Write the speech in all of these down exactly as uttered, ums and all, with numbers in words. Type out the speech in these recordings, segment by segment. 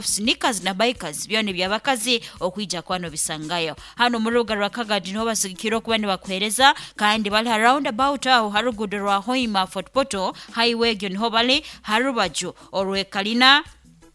scarf sneakers na bikers byone byabakazi okwijja kwano bisangayo hano mu rubuga rwa Kagadi niho basigikira kuba ne bakwereza kandi bali around about aho harugudo rwa Hoima Fort Poto highway niho bali harubaju orwe kalina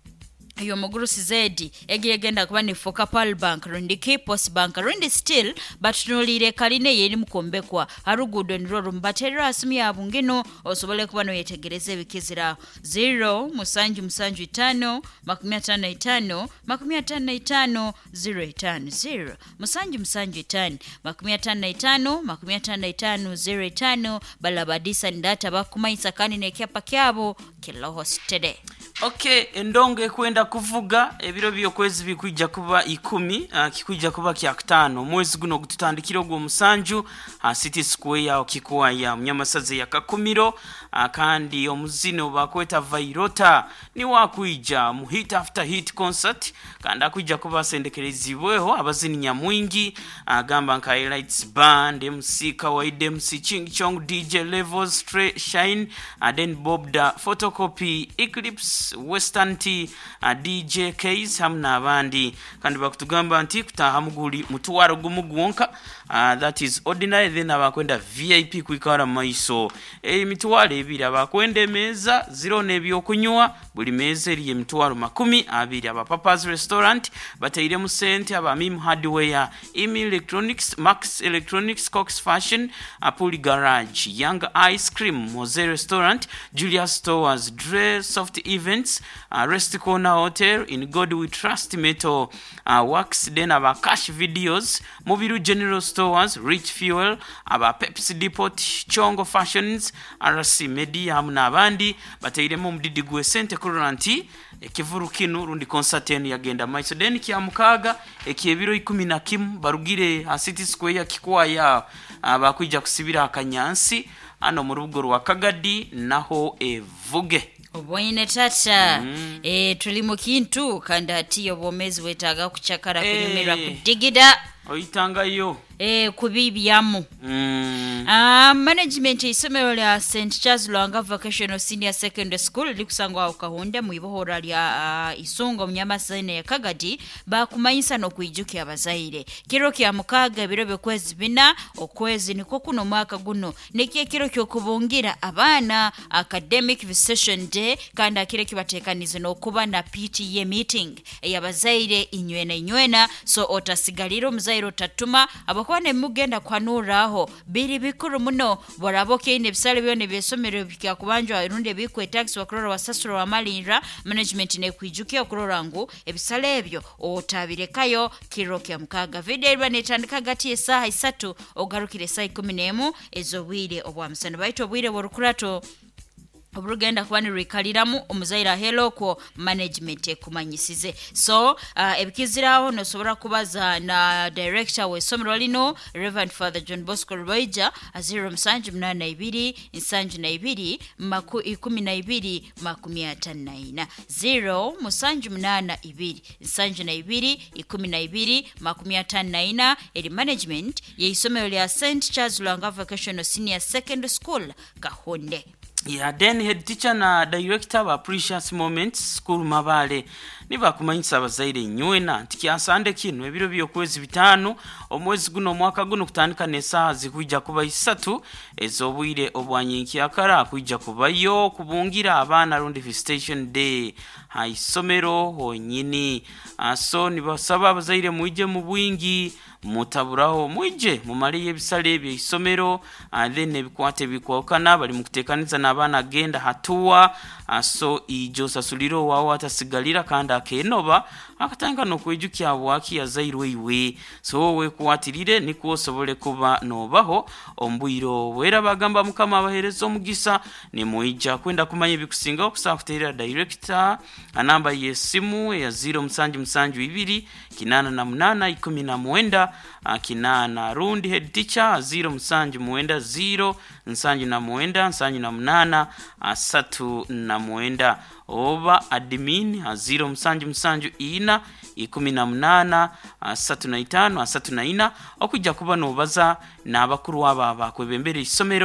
yo muguru sizedi egegenda kuba ne Foka Pearl Bank rundi Kipos Bank rundi still but nolire kaline yeri mukombekwa harugudo niro rumbatera asumi yabungeno osobole kuba no yetegereze bikizira zero musanju musanju tano makumi atano na tano makumi atano na tano zero tano zero musanju musanju tano makumi atano na tano makumi atano na tano zero tano balabadisa ndata bakumaisa kani ne kyapa kyabo kiloho stede. Okay, endonge kwenda kuvuga ebiro byo kwezi bikwijja kuba ikumi uh, kikwijja kuba kya kutano mwezi guno gututandikira gwo musanju uh, City Square ya kikuwa ya Mnyamasaze ya Kakumiro uh, kandi omuzino bakweta Vairota ni wakwijja mu hit after hit concert kandi akwijja kuba sendekerezibweho abazini nyamwingi uh, gamba nka Highlights Band M C Kawaida M C Ching Chong D J Levels Trey Shine uh, then Bob da Photocopy Eclipse Western T uh, D J Case hamna abandi kandi bakutugamba nti kutaha muguli mutuwaro gumugwonka uh, that is ordinary then abakwenda V I P kuikara maiso e mituwale ebiri abakwenda meza zero nebyo kunywa buli meza eri mituwaro makumi abiri aba Papa's Restaurant bataire mu sente aba Mim Hardware Emi Electronics Max Electronics Cox Fashion Apuli Garage Young Ice Cream Mose Restaurant Julius Stores Dre Soft Events uh, Rest Corner Hotel in God We Trust Metal uh, Works then aba Cash Videos Mobiru General Stores Rich Fuel aba Pepsi Depot Chongo Fashions R C Media hamna abandi bataire mu mdidi gwe sente kuranti ekivuru kinu rundi concert enu yagenda maiso then kya mukaga ekiebiro ikumi na kimu barugire a City Square ya kikuwa ya abakwijja kusibira akanyansi ano mu rubugo rwa Kagadi naho evuge Obwine tata mm. eh tulimo kintu kandi ati obomezi wetaga kuchakara hey. kunyumira kudigida oyitanga yo eh kubibyamu mm. ah management isomero lya Saint Charles Lwanga Vocational Senior Secondary School likusangwa okahonda mu ibohora lya uh, Isongo Mnyamasane ya Kagadi bakumanyisa no kwijukya abazaire kiro kya mukaga biro byokwezi bina okwezi niko kuno mwaka guno nekiye kiro kyokubungira abana academic session day kandi akire kibatekanize no kuba na P T A meeting eyabazaire inywena inywena so otasigaliro mzairo tatuma abakwane mugenda kwanuraho biri bikuru muno boraboke ine bisale byone byesomero bikya kubanjwa irunde bikwe tax wakorora wasasuro wa malinra management ne kwijukya okororangu ebisale ebyo otabirekayo kiro kya mukaga video irwa netandika gati esaha isatu ogarukire saa kumi n'emu ezobwire obwamsana baito bwire borukurato oburugenda kubani rekaliramu omuzaira hello ko management ekumanyisize so uh, ebikiziraho no sobora kubaza na director we somero lino Reverend Father John Bosco Rubaija aziro msanju mnana ibiri insanju na ibiri maku ikumi na ibiri makumi atano na ina zero musanju mnana ibiri insanju na ibiri ikumi na ibiri makumi atano na ina eri management ye isomero lya Saint Charles Lwanga Vocational Senior Secondary School Kahonde. Yeah, then head teacher na director wa Precious Moments School Mabale niba kumanyisa abazaire nywena tikyasande kinu ebiro byo kwezi bitano omwezi guno mwaka guno kutandika nesa zikujja kuba isatu ezobwire obwanyenki akara kujja kubayo kubungira abana rundi visitation day haisomero honyini aso nibasaba abazaire muije mu bwingi mutaburaho mwije mumaliye bisale bye isomero then ebikwate bikwokana bali mukutekaniza nabana genda hatuwa aso ijo sasuliro wawo atasigalira kandi akenoba akatanga no kwijukya bwaki ya zairwe iwe so we kuwatirire niko sobole kuba nobaho ombwiro wera bagamba mukama abaherezo omugisa ni muija kwenda kumanya bikusinga okusa kuterera director anamba yesimu ya zero msanju msanju ibiri kinana na munana ikumi na mwenda kinana rundi head teacher zero msanju mwenda zero msanju na mwenda msanju na munana asatu na mwenda oba admin zero msanju msanju ina ikumi na munana asatu na itano asatu na ina okujja kuba nobaza n'abakuru aba bakwebembere isomero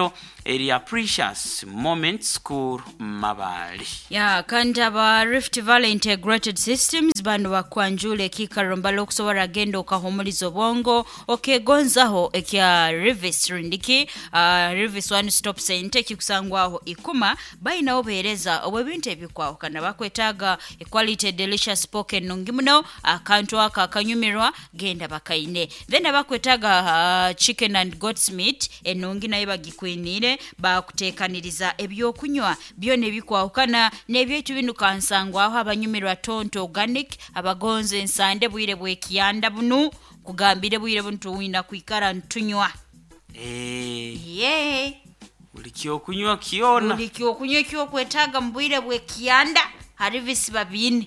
area Precious Moment School Mabali. Ya kandi aba Rift Valley Integrated Systems bano bakwanjule kikarombala okusobola gendo okahumulizo bongo okegonzaho ekya Rivis Rindiki uh, Rivis One Stop Center kikusangwaho ikuma baina obereza obwebintu ebikwaho kana bakwetaga equality delicious spoken nongimuno akantu aka akanyumirwa genda bakaine then bakwetaga uh, chicken and goat's meat enongi naye bagikwinire bakutekaniriza ebyokunywa byo nebikwahukana nebyetu binu kansangwaho abanyumirwa tonto organic abagonze ensande bwire bwekiyanda bunu kugambire bwire buntu wina kuikara ntunywa eh yeah buli kyokunywa kiona buli kyokunywa kyo kwetaga mbwire bwekiyanda harivisi babini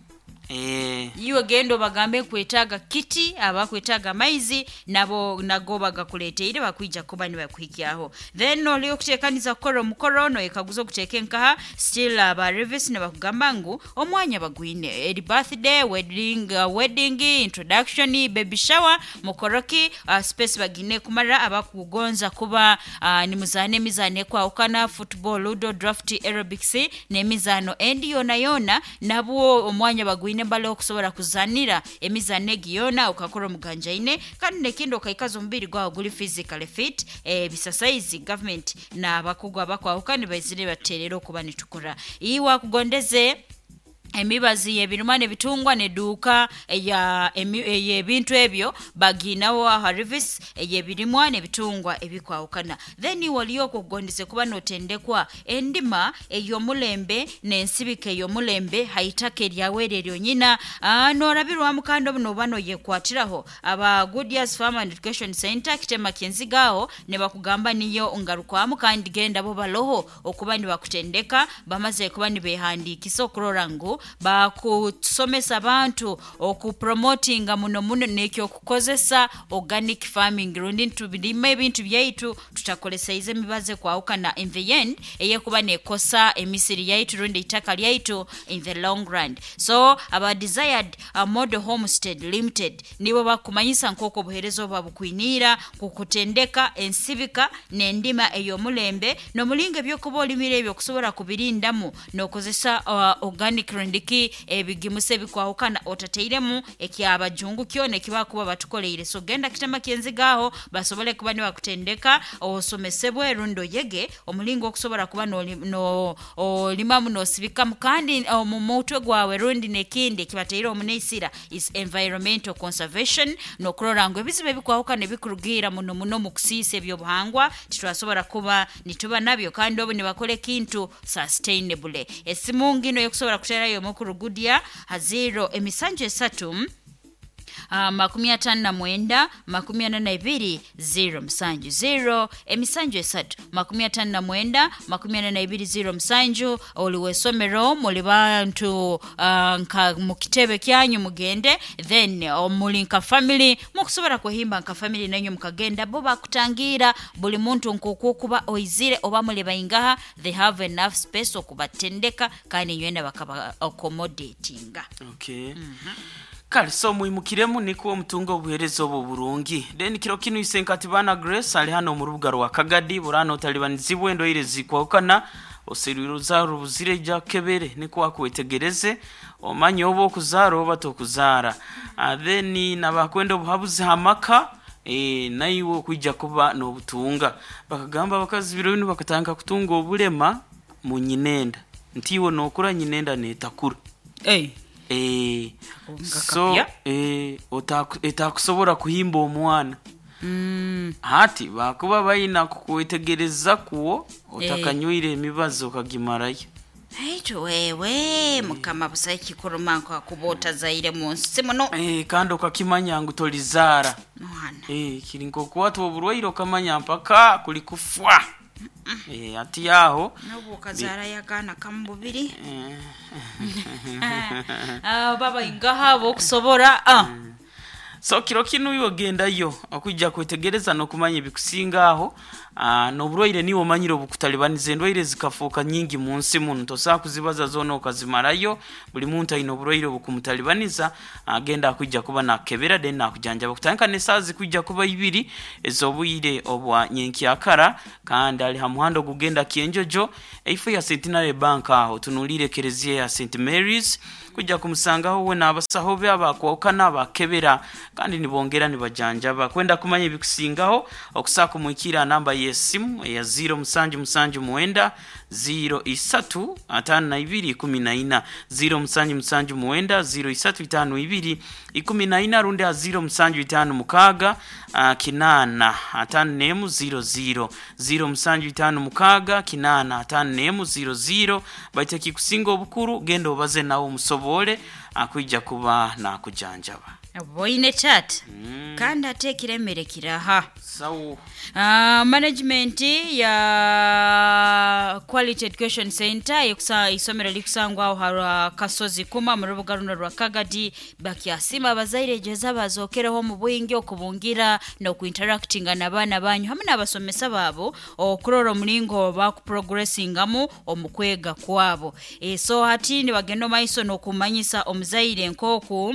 eh yiwe gendo bagambe kwetaga kiti abakwetaga maizi nabo nagoba gakuleteire bakwija kuba ni bakwikyaho then oli okutekaniza koro mukorono ekaguzo kuteke nkaha still aba revis ne bakugamba ngu omwanya bagwine eri birthday wedding uh, wedding introduction baby shower mukoroki uh, space bagine kumara abakugonza kuba uh, ni muzane mizane kwa ukana football ludo draft aerobics ne mizano endi yona yona nabo omwanya bagwine mbalo okusobola kuzanira emizane giyona ukakora muganja ine kandi nekindo kaikazo mbiri gwa guli physically fit e bisasaizi government na bakugwa bakwa ukani bazire baterero kuba nitukura iwa kugondeze emibazi yebirumane bitungwa ne duka ya ebintu ebyo baginawo harvest yebirimwa ne bitungwa ebikwawukana then waliyo kugondeze kuba notendekwa endima eyomulembe nensibike eyomulembe haitake lyawere lyonyina anorabirwa mukando buno bano yekwatiraho aba Good Years Farm and Education Center kitema kyenzigaho ne bakugamba niyo ungarukwa mukandi genda bo baloho okuba ni bakutendeka bamaze kuba ni behandikisa okrorangu bakusomesa abantu okupromotinga muno muno nekyo okukozesa organic farming rundi tubirime ebintu byaitu tutakolesa ize mibaze kwauka na in the end eye kuba nekosa emisiri yaitu rundi itaka lyaitu in the long run so aba desired a model homestead limited nibo bakumanyisa nkoko buherezo babukwinira kukutendeka ensibika nendima eyo mulembe no mulinge byokuba olimire ebyo kusobora kubirindamu nokozesa uh, organic rundiki ebigimuse bikwahukana otateiremu ekyabajungu kyone kiba kuba batukoleire so genda kitema kyenzigaho basobole kuba ni bakutendeka osomesebwe rundo yege omulingo okusobora kuba no no limamu no sibika kandi mu mutwe gwawe rundi nekindi kibateire omuneisira is environmental conservation no krorango ebizibe bikwahukana bikurugira muno muno mukusise byobuhangwa titwasobora kuba nituba nabyo kandi obo ni bakole kintu sustainable esimungi no yokusobora kutera yo mukurugudia haziro emisanje esatu Uh, makumi atano na mwenda makumi ana na ibiri zero msanju zero emisanju esatu makumi atano na mwenda makumi ana na ibiri zero msanju oliwesomero muli bantu uh, nka mukitebe kyanyu mugende then omulinka family mukusobora kuhimba nka family nanyu mukagenda bo bakutangira buli muntu nkuku kuba oizire oba muli bayingaha they have enough space okubatendeka kandi nywenda bakaba accommodatinga okay mhm kali so muimukiremu nikuwo mutungo buherezo obo burungi then kiro kinu isenkati bana Grace ali hano mu rubuga rwa Kagadi burano talibanizibwe ndo ile zikwakana osiriruza rubuzire ja kebere niko akwetegereze omanyo obo kuzaro batokuzara uh, then nabakwendo buhabuze hamaka eh nayiwo kujja kuba no butunga bakagamba bakazi biro binu bakatanga kutunga obulema mu nyinenda ntiwo nokura nyinenda netakura eh eh so eh etakusobora kuhimba omwana mm hati bakuba bayina kukwetegereza kuwo otakanywire emibazo kagimarayo Haito wewe mukama busayi kikurumanko akubota zaire munsi muno eh kando kakimanya ngutolizara mwana eh kirinko kwatu oburwairo kamanya mpaka kulikufwa eh ati yaho nobu kazara yakana kambubiri ah baba ingaha bokusobora ah so kiro kinu yogendayo okujja kwetegereza nokumanya bikusingaho uh, n'oburwaire niwo manyiro bukutalibaniza endwaire zikafuuka nyingi mu nsi muno tosaa kuzibaza zona okazimarayo buli muntu ayina oburwaire bukumutalibaniza agenda uh, kujja kuba nakebera then nakujanja bakutandika nesaazi kujja kuba ibiri ezobwire obwa nyenkyakara kandi ali ha muhanda ogugenda Kyenjojo eifu ya Centenary Bank aho tunulire kerezia ya Saint Mary's kujja kumusangaho we n'abasaho be abakwokana bakebera kandi nibongera nibajanjaba kwenda kumanya ibikusingaho okusaka kumwikira namba yesimu ya zero musanju musanju muwenda zero isatu atano na ibiri kumi na ina zero musanju musanju muwenda zero isatu itano ibiri ikumi na ina runde ya zero musanju itano mukaga uh, kinana atano nemu zero zero zero musanju itano mukaga kinana atano nemu zero zero baite kikusinga obukuru gendo obaze nawo musobole akujja kuba na kujanjaba boine chat mm. kandi atekiremerekira ha sawo uh, management ya Quality Education Center yekusa isomero likusangwa hara Kasozi kuma mu rubuga runo rwa Kagadi bakyasima abazaire jeza bazokereho mu bwingi okubungira no kuinteractinga nabana banyu hamwe n'abasomesa babo okuroro mulingo baku progressingamu omukwega kwabo e so hatini bagendo maiso no kumanyisa omuzaire nkoku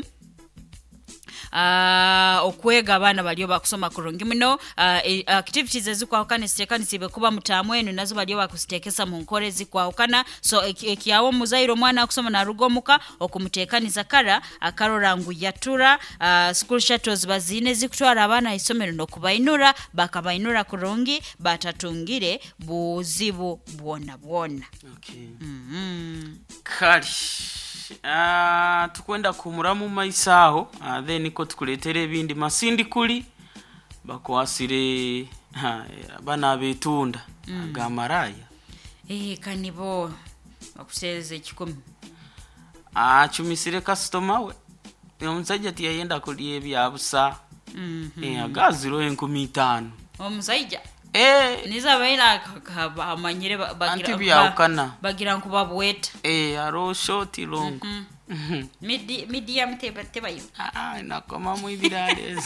Uh, okwega abana balio bakusoma kurungi muno uh, activities ezikwahukana sitekani sibe kuba mutamwenu nazo balio bakusitekesa mu nkore zikwahukana so ekiawo e, muzairo mwana akusoma na rugomuka okumutekaniza kara akarora ngu yatura uh, school shuttles bazine zikutwara abana isomero no kubainura bakabainura kurungi batatungire buzibu bwona bwona okay mhm kali Ah, uh, tukwenda kumuramu maisaho uh, then niko tukuletere bindi masindi kuli bakwasire uh, bana betunda mm. gamaraya eh kanibo bakuseze kikumi ah chumisire customer we omusajja tiyenda kuliye byabusa mhm mm eh agaziro enkumi itaano omusajja eh niza baina amanyire bagira ba, bagira nkubabweta eh aro short long mm -hmm. midi medium teba tebayo ah nakoma mu ibirales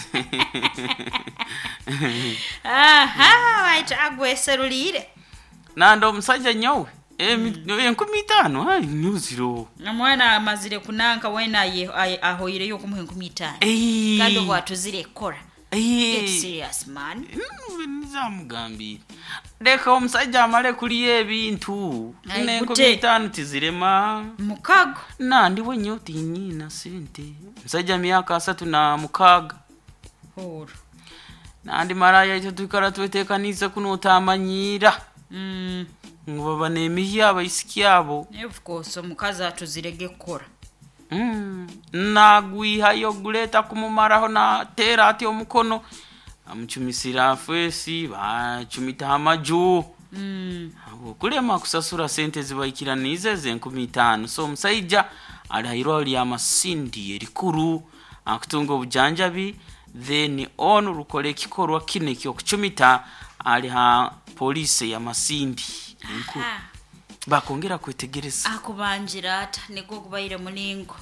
aha waita agweserulire nando musajja nyowe eh mm. enkumi itaano ai nyuziro namwana amazire kunanka wena ye ahoire yo kumuhe enkumi itaano eh kando watuzire kora eh get serious man nizamugambira deka omusajja amale kuliye ebintu n'enkumi itaano tizirema mukago nandi wenyo tinyina sente musajja myaka asatu na mukaga horo nandi maraya ito tukara twetekaniza kuno utamanyira mm ngo baba nemiya abayisikyabo of course omukaza atuzirege kora mm nagwi hayo guleta kumumaraho na tera ati omukono amuchumisira fesi ba chumita amaju mm abo kulema kusasura sente zibaikiranize ze enkumi itaano so musajja ali hayiro ali amasindi erikuru akutunga obujanjabi then on rukole kikorwa kine kyo kuchumita ali ha police ya masindi nkuru bakongera kwetegereza akubanjira ata nego kubaire mulingo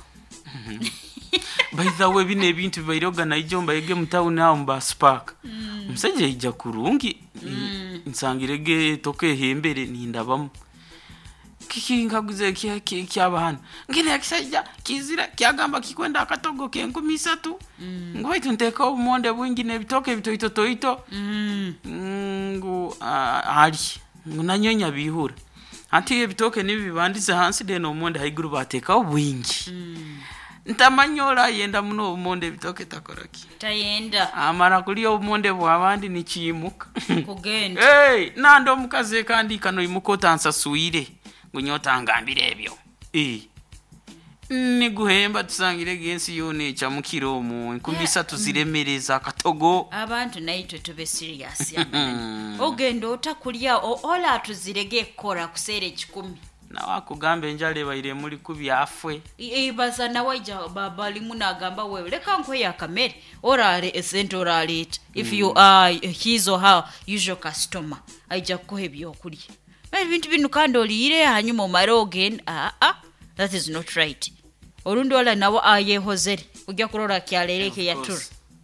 by the way bine ebintu bibayiroga na ijomba yege mutawu nawo mba spark musajja ijja kurungi mm. nsangirege toke hembere nindabamu kiki ngaguze kya kyabahana ngene yakisajja kizira kyagamba kikwenda akatogo ke enkumi isatu mm. ngwaitu nteka obumonde bwingi ne bitoke bitoito toito mm. ngu uh, ali ngunanyonya bihura ati ebitoke nibi bandize hansi de no monde haiguru bateka obwingi mm. ntamanyola yenda muno obumonde bitoke takoraki tayenda amara kuli obumonde bwabandi nikimuka kugenda hey nando mukaze kandi kano imukota nsasuire ngunyota ngambire ebyo eh ni guhemba tusangire gensi yone cha mukiro mu nkumbisa tuziremereza katogo abantu naito tube serious yamana ogendo otakulya ola tuzirege kora kusere kikumi na wakugambe njale bayire muri kubyafwe ibaza na waija baba limuna agamba wewe leka nko ya kamera orale essential rate if mm. you are his or her usual customer aija kohebyo kulya ebintu binu kandolire hanyuma marogen ah ah that is not right orundi wala nawo ayehozeri ujja kurora kyaleleke yatura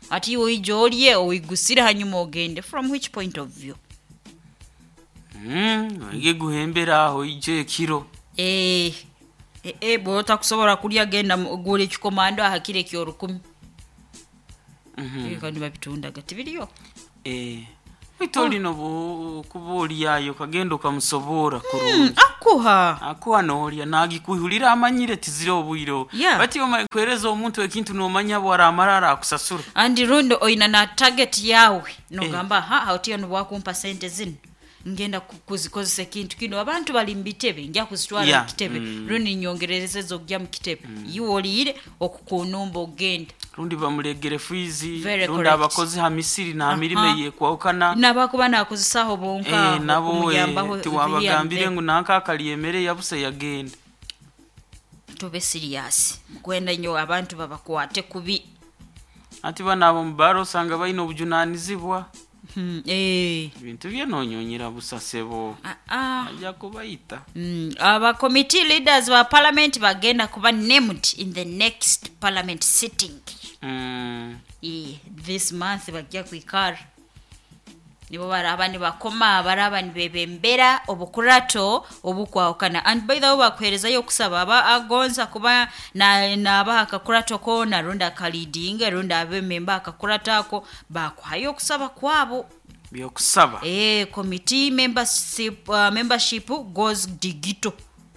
ati oijo olye oigusira hanyuma ogende. From which point of view? Mm, ige guhembera aho ije kiro. Eh eh eh bota kusobora kulya genda gule kikomando ahakire kyo rukumi. Mhm. Kandi babitunda gati biliyo. Eh Itoli no bo kuboli yayo kagendo kamusobora kurungi. Mm, akuha. Akuha no lya nagi kuhulira amanyire tiziro obuyiro. Yeah. Bati oma kwereza omuntu ekintu no manya bwara amarara akusasura. Andi rundo oina na target yawe. No eh. Gamba ha hauti ono wakumpa sente zino. Ngenda kuzikozesa kintu kino abantu bali mbitebe njya kuzitwala yeah. Kitebe mm. Rundi nyongerereze zo gya mu kitebe mm. Yiwolire okukunumba ogenda rundi bamulegere fizi rundi abakozi ha Misiri na mirime ye kwaukana nabakuba nakozisaho bonka eh nabo eh tiwabagambire ngo nanka akaliyemere yabuse yagenda tobe serious kwenda nyo abantu babakwate kubi ati bana abo mbaro sanga bayino obujunanizibwa. Hmm, eh bintu bye nonyonyira busasebo ah ah ajja kubayita mm aba committee leaders wa parliament bagenda kuba named in the next parliament sitting mm eh this month bajja kwikara nibo barabani bakoma barabani bebembera obukurato obukwaukana. And by the way bakwereza yo kusaba aba agonza kuba na naba akakurato ko na runda kalidinga runda abe member akakurato ako bakwayo kusaba kwabo byo kusaba eh committee membership uh, membership goes digital.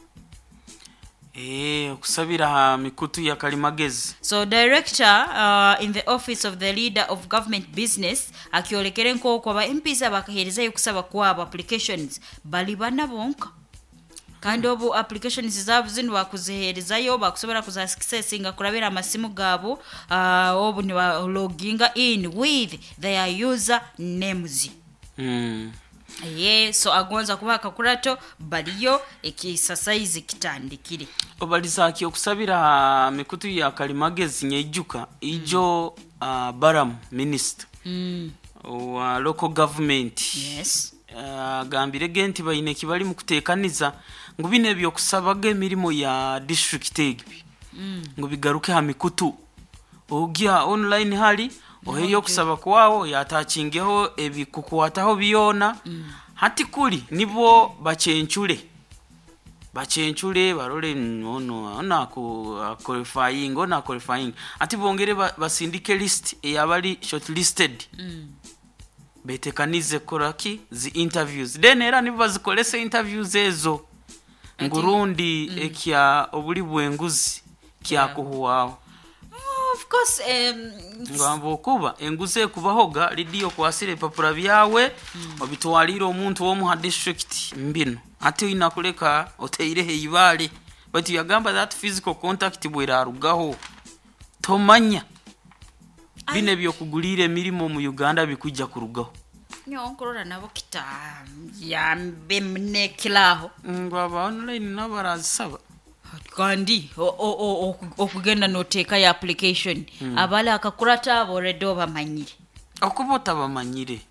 Eh okusabira mikutu ya kalimagezi. So director uh, in the office of the leader of government business akiolekere nko kwa ba M Ps abakahereza yokusaba kwa applications bali bana bonka kandi obu applications zabo zinu bakuzihereza yo bakusobora kuzaccessinga kurabira amasimu gabo uh, obu ni ba loginga in with their user names. Mm. Yeah, so agonza kubaka kurato baliyo ekisasaizi kitandikire obaliza ki okusabira mikutu ya kalimagezi nyejuka ijo mm. uh, Baram minister mm. wa local government. Yes. Uh, gambire genti bayine kibali mu kutekaniza ngo bine byo kusabaga emirimo ya district egbi mm. ngo bigaruke ha mikutu ogya online hali oheyo kusaba kwawo yatakingeho ebikukwataho biyona mm. hati kuli nibo bacenchule bacenchule barole nono ona ku qualifying ona qualifying ati bongere basindike list eyabali shortlisted mm. betekanize koraki zi interviews then era nibo bazikolese interviews ezo ngurundi mm. ekya obuli bwenguzi kya yeah. kuhuwao. Of course um ngambo kuba enguze kubahoga lidio kwasire papura byawe mm. obitwalira omuntu wo mu district mbino ati inakuleka oteire heibale but yagamba that physical contact bwera arugaho tomanya bine byo kugulire mirimo mu Uganda bikujja kurugaho nyonkorora nabo kita ya mbemnekilaho ngaba online nabarazisaba kandi okugenda noteka ya application mm. abala akakurata abo redo bamanyire okubota bamanyire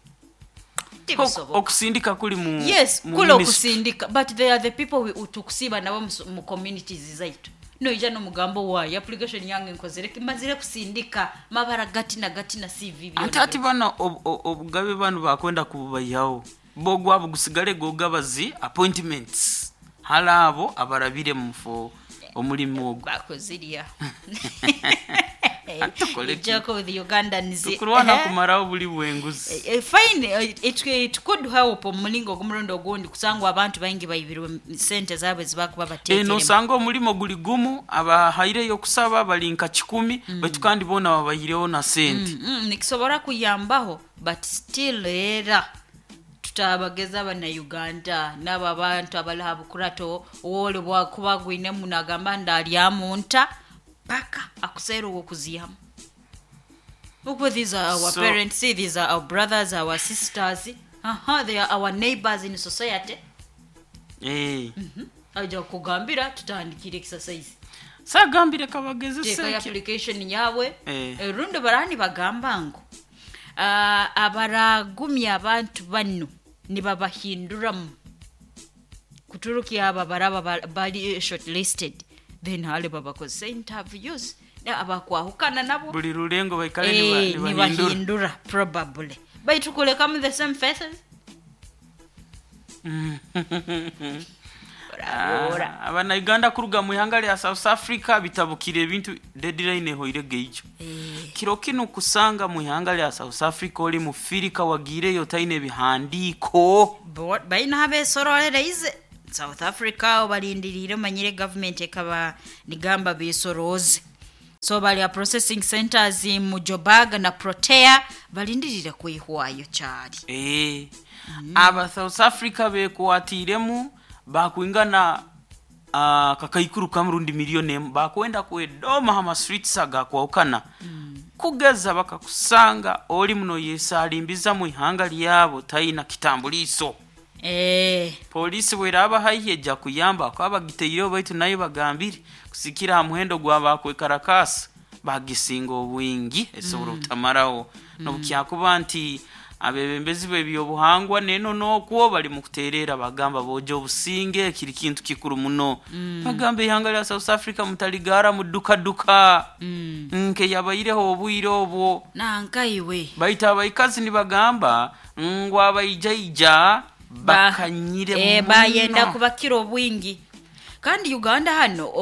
okusindika kuli mu yes kulo kusindika but they are the people we utukusiba nabo mu communities zaitu no ija no mugambo wa application yange nkozere kimazire kusindika mabara gati na gati na C V antati bana obugabe banu bakwenda kubayaho bogwa bugusigale gogabazi appointments halabo abarabire mufo omulimo bakoziria atukole jako the Ugandans kurwana kumara obuli bwenguzi fine it it could help omulingo gumurondo gondi kusangwa abantu bayingi bayibirwe sente zabe zibakuba batekere eno sango omulimo guli gumu aba haire yo kusaba balinka kikumi mm. betukandi bona babayireho na sente mm, mm, nikisobora kuyambaho but still era tutabageza bana Uganda naba bantu abalahabu kurato wole bwa kubagwine munagamba ndali amunta paka akusero okuziyamu ukwe these are our so, parents see these are our brothers our sisters aha they are our neighbors in society eh mhm aja kugambira tutandikire exercise sa gambire kabageze se take application yawe eh. E, rundo barani bagamba ngo uh, abaragumya abantu banno nibabahindura kuturuki aba baraba bali shortlisted then hale babakozesa interviews abakwahukana nabo buli lulengo baikale eh, ni bahindura probably baitukule come the same faces. Ah, abana Uganda kuruga mu ihanga lya South Africa bitabukire ebintu deadline hoire geijo eh. kiro kino kusanga mu ihanga lya South Africa oli mu Firika wagire yo taine bihandiko but baina habe sorolere ize South Africa obalindirire manyire government ekaba nigamba bisoroze so bali a processing centers mu Joburg na Protea balindirire kuihwayo cyari eh mm. aba South Africa be kwatiremu bakuingana uh, kakaikuru kamrundi milioni bakwenda kwedoma hama streets aga kwaukana mm. kugeza bakakusanga oli muno yesalimbiza mu ihanga lyabo taina kitambuliso eh polisi weraba hayeja kuyamba kwaba giteyo baitu nayo bagambiri kusikira hamuhendo gwa bakwekarakasa bagisingo bwingi esobora utamarao mm. no bukyakuba nti abebembezi bebyo buhangwa neno no kuo bali mukuterera bagamba bojo businge kiri kintu kikuru muno mm. bagambe ihanga lya South Africa mutaligara muduka duka mm. nke yabayireho obwire obwo nanka iwe baita abayikazi ni bagamba ngwa abayijayija bakanyire ba, eh bayenda kubakiro bwingi kandi Uganda hano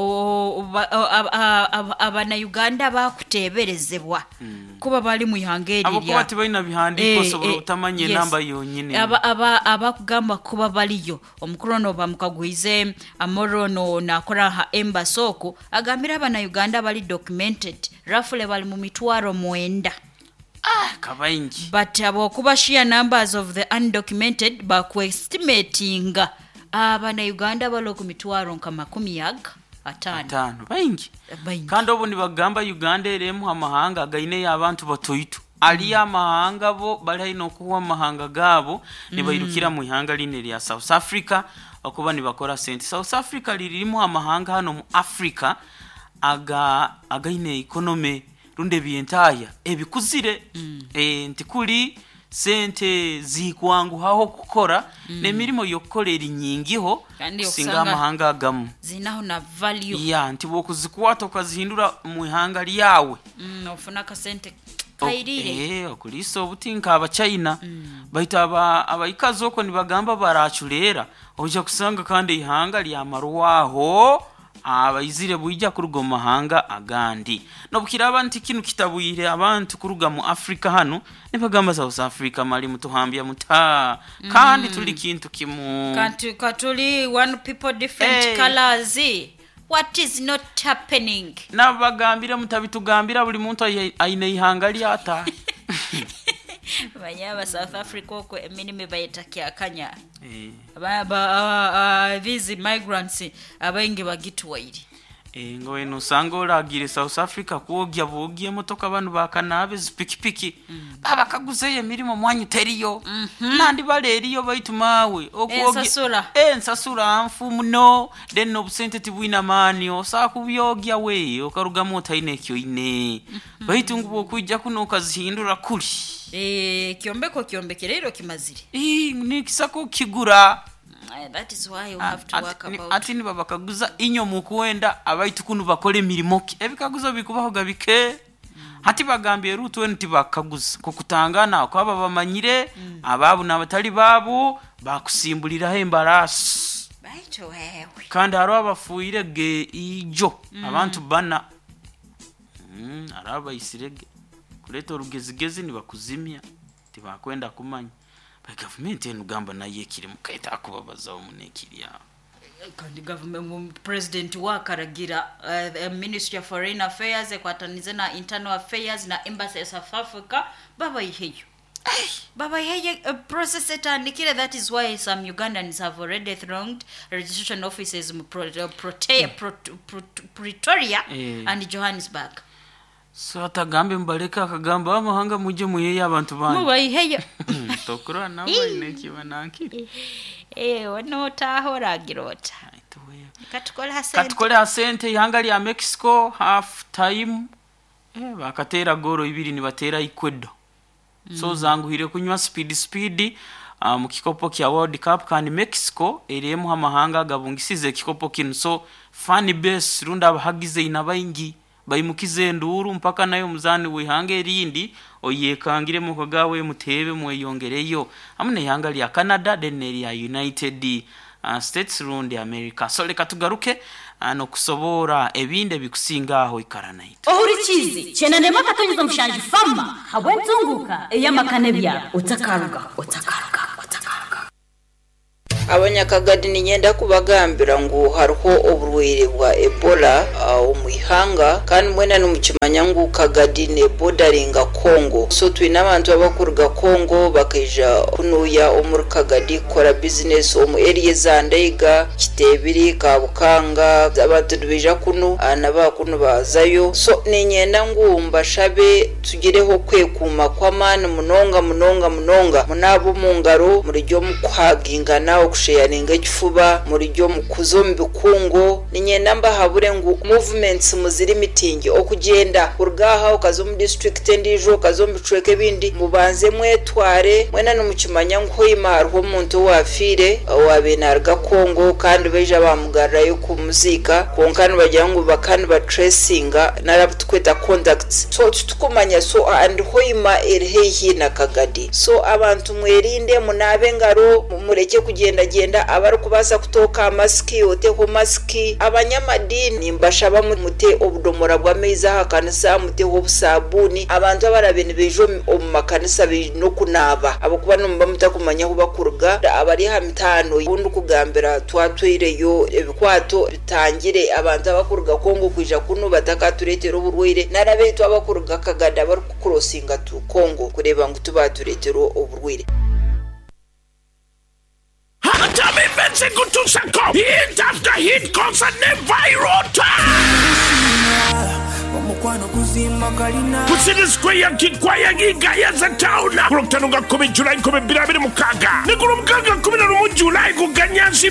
abana Uganda bakuteberezebwa mm. kuba bali mu ihangeri abo kuba tibaina bihandiko e, sobora utamanye e, namba yes. yonyine aba aba abakugamba kuba baliyo omukrono bamukagwize amorono nakora ha embasoko agambira abana Uganda bali documented rafule bali mu mitwaro mwenda ah kabaingi but abo kuba sheer numbers of the undocumented ba ku estimating abana Uganda balo ku mitwaro nka makumi yaga atano atano baingi kandi obo ni bagamba Uganda eremu amahanga gaine y'abantu batoyitu ali amahanga bo bali no kuwa amahanga gabo ni bayirukira mu ihanga line lya South Africa okuba ni bakora sente South Africa lirimu amahanga hano mu Africa aga againe economy runde bientaya ebikuzire mm. e ntikuli sente zikwangu haho kukora mm. nemirimo yokolera nyingiho singa amahanga agamu zinaho na value ya ntibo kuzikwata okazihindura mu ihanga lyawe mm ofuna ka sente kairire eh okuliso obutinka aba China mm. baita aba abayikazi oko nibagamba barachulera oja kusanga kandi ihanga lya marwaho abayizire bujja kuruga mu mahanga agandi no bukiraba nti kinu kitabuyire abantu kuruga mu Africa hano nibagamba South Africa mali mutuhambya muta mm. kandi tuli kintu kimu kandi katuli one people different hey. colors what is not happening nabagambira mutabitugambira buli muntu aine ihanga lyata banyaba South Africa ko eminime bayitakia kanya eh ba ba these migrants abainge bagitwaire eh ngowe no sangola agire South Africa kuogya bogiye motoka abantu bakanabe zipikipiki mm. baba kaguzeye mirimo mwanyu teriyo mm -hmm. nandi baleriyo baitumawe okuogya ensasura eh ensasura amfu muno then no busente tibwina mani osa kubyogya we okaruga mota ine kyo ine mm -hmm. baitungu bokujja kuno kazihindura kuli eh kiombeko kiombeke rero kimazire eh ni kisako kigura that is why you have to at, work about ati ni baba kaguza inyo mukwenda abaitu kunu bakole mirimoki ebikaguza bikubaho gabike mm. hati bagambye rutu enti bakaguza kokutangana kwaba bamanyire mm. ababu nabatali babu bakusimbulira hembarasi baito wewe kandi haro abafuire ge ijo mm. abantu bana mm araba isirege kuleto rugezigezi ni bakuzimya tibakwenda kumanya by government enugamba naye kiri mukaita akubabaza omunekiri ya kandi government president wakaragira uh, the Ministry of Foreign Affairs ekwatanize na Internal Affairs na Embassy of South Africa baba iheyo baba iheyo uh, process it and kile that is why some Ugandans have already thronged registration offices in Protea Pretoria and Johannesburg. So atagambe mbaleka akagamba amahanga muje muye abantu bandi mubayiheya tokura nawe neki banankiri eh wono tahora girota katukola hasente katukola hasente ihanga lya Mexico half time eh bakatera goro ibiri ni batera ikwedo mm. so zangu hire kunywa speed speed uh, mu kikopo kya World Cup kandi Mexico eriyemo amahanga gabungisize kikopo kinu so fan base runda abahagize inabayingi bayimukize nduru mpaka nayo muzani wihange rindi oyekangire mu kagawe mutebe mweyongereyo amune yanga lya Canada deneri ya United uh, States rundi America so leka tugaruke ano kusobora ebinde bikusinga aho ikaranaita ohuri chizi chena nema katonyuza mshanji fama habwenzunguka eyamakane bya utakaruga utakaruga utakaruga abanyakagadi ninyenda kubagambira ngo hariho oburwire bwa Ebola umuyihanga uh, kandi mwena numukimanya ngo kagadi ne bordaringa Congo so twina abantu abakuruga Congo bakija kunuya omuri kagadi kora business omu area zandaiga kitebiri kabukanga abantu dubija kuno anaba kuno bazayo so ninyenda ngo mbashabe tugireho kwekuma kwa mana munonga munonga munonga munabo mungaro muri ryo mukwagingana kushayaninga ikifuba muri ryo mukuzo mbikungo ninyenda mba habure ngo movements muziri mitingi okugenda urgaha ukazo mu district ndijo kazo mbicweke bindi mubanze mwetware mwena numukimanya ngo imarho umuntu wafire wabenarga Kongo kandi beja bamugarra yo kumuzika konkani bajya ngo bakani ba tracinga narabutweta contacts so tukumanya so and hoima erhehi na kagadi so abantu mwerinde munabe ngaro mureke kugenda genda abari kubasa kutoka maski ote ko maski abanyamadini mbashaba mute obudomora bwa meza hakanisa mute obusabuni abantu abarabene bejo mu makanisa no kunaba abakuba numba mutakumanya ho bakuruga abari ha mitano bundu kugambira twatwireyo ebikwato bitangire abantu abakuruga Kongo kwija kuno batakaturetero uburwire narabe twabakuruga kagada bari kucrossinga tu Kongo kureba ngo tubaturetero uburwire Hatame bense kutusako hit after hit concert ne viral Omukwano kuzima kalina Kusini square ya kikwaya gigaya za tauna Kuroktanuga kumi July kumi bila bili mukaga Nikuru mukaga kumi na rumu July kuganyansi